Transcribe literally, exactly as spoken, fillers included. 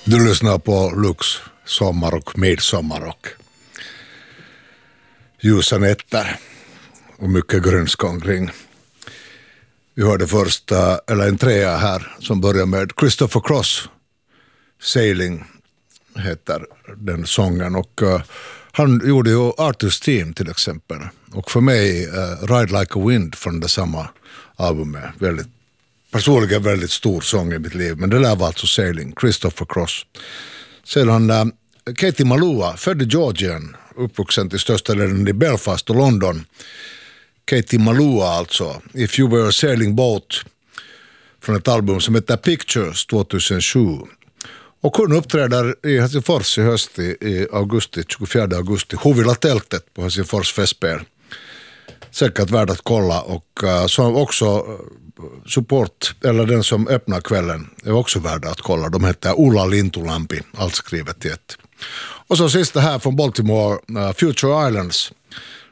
Du lyssnar på Lux, sommar och midsommar och ljusa nätter och mycket grönska omkring. Vi hörde första, eller en trea här som börjar med Christopher Cross, Sailing heter den sången, och uh, han gjorde ju Arthur's Theme till exempel, och för mig uh, Ride Like a Wind från det samma album är väldigt, personligen väldigt stor sång i mitt liv, men det där var alltså Sailing, Christopher Cross. Sedan uh, Katie Malua, född i Georgien, uppvuxen till största delen i Belfast och London. Katie Malua alltså, If You Were a Sailing Boat, från ett album som heter Pictures tjugohundrasju. Och hon uppträder i Helsingfors i höst i, i augusti, tjugofjärde augusti, Hovila-tältet på Helsingfors festspel. Säkert värd att kolla, och uh, som också uh, support, eller den som öppnar kvällen, är också värd att kolla. De heter Ulla Lintulampi, allt skrivet i ett. Och så sista här från Baltimore, uh, Future Islands,